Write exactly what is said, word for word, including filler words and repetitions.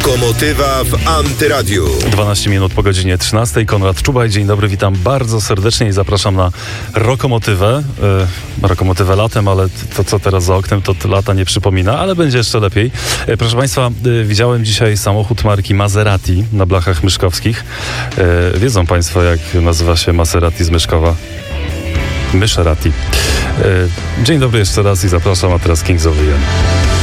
Rokomotywa w Antyradiu. dwanaście minut po godzinie trzynastej. Konrad Czubaj, dzień dobry, witam bardzo serdecznie i zapraszam na Rokomotywę. Yy, Rokomotywę latem, ale to co teraz za oknem, to lata nie przypomina, ale będzie jeszcze lepiej. Yy, proszę Państwa, yy, widziałem dzisiaj samochód marki Maserati na blachach myszkowskich. Yy, wiedzą Państwo, jak nazywa się Maserati z Myszkowa? Myszerati. Yy, dzień dobry jeszcze raz i zapraszam, a teraz Kings of Leon.